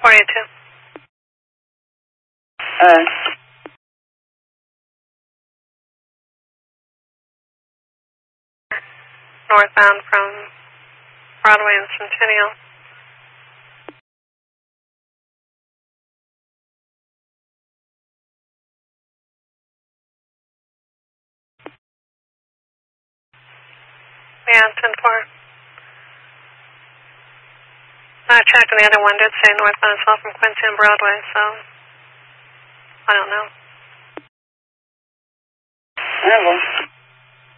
482. Northbound from Broadway and Centennial. Yeah, 10-4. I checked, and the other one did say northbound as well from Quincy and Broadway, so I don't know. Yeah, well.